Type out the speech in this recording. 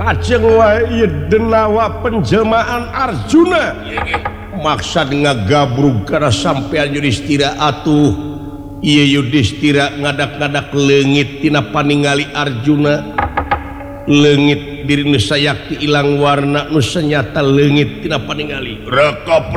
lajeng wae denawa penjelmaan Arjuna maksud ngagabrug kana sampean Yudhistira atuh ieu Yudhistira ngadak-ngadak leungit tina paningali Arjuna leungit diri nu sayakti ilang warna nu sanyata leungit tina paningali reka